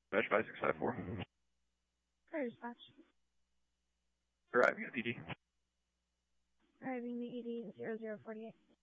Dispatch 5654. Fire dispatch. Arriving at ED. Arriving at ED 0048.